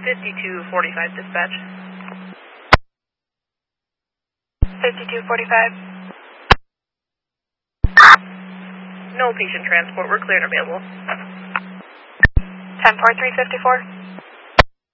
5245 dispatch. 5245. No patient transport. We're clear and available. 10-4, 354.